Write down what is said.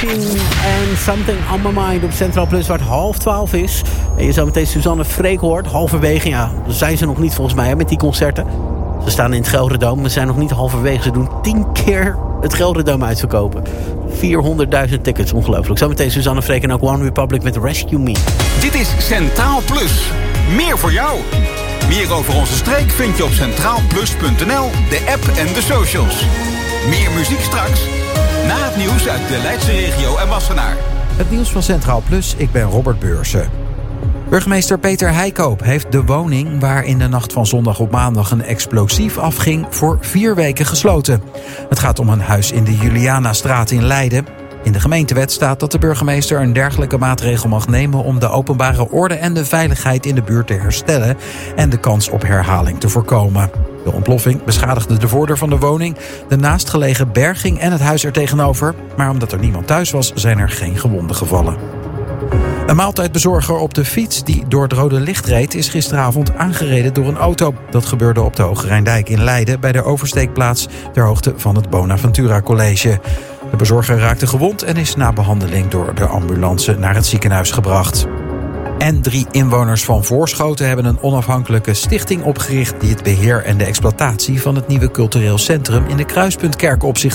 Machine en Something on My Mind op Centraal Plus, waar het 11:30 is. En je zo meteen Suzanne Freek hoort, halverwege. Ja, daar zijn ze nog niet volgens mij met die concerten. Ze staan in het Gelderdoom, we zijn nog niet halverwege. Ze doen 10 keer het Gelderdoom uitverkopen. 400.000 tickets, ongelooflijk. Zometeen Suzanne Freek en ook One Republic met Rescue Me. Dit is Centraal Plus. Meer voor jou. Meer over onze streek vind je op centraalplus.nl, de app en de socials. Meer muziek straks, na het nieuws uit de Leidse regio en Wassenaar. Het nieuws van Centraal Plus, ik ben Robert Beursen. Burgemeester Peter Heikoop heeft de woning waar in de nacht van zondag op maandag een explosief afging voor 4 weken gesloten. Het gaat om een huis in de Julianastraat in Leiden. In de gemeentewet staat dat de burgemeester een dergelijke maatregel mag nemen om de openbare orde en de veiligheid in de buurt te herstellen en de kans op herhaling te voorkomen. De ontploffing beschadigde de voordeur van de woning, de naastgelegen berging en het huis er tegenover. Maar omdat er niemand thuis was, zijn er geen gewonden gevallen. Een maaltijdbezorger op de fiets die door het rode licht reed is gisteravond aangereden door een auto. Dat gebeurde op de Hoge Rijndijk in Leiden bij de oversteekplaats ter hoogte van het Bonaventura College. De bezorger raakte gewond en is na behandeling door de ambulance naar het ziekenhuis gebracht. En 3 inwoners van Voorschoten hebben een onafhankelijke stichting opgericht die het beheer en de exploitatie van het nieuwe cultureel centrum in de Kruispuntkerk op zich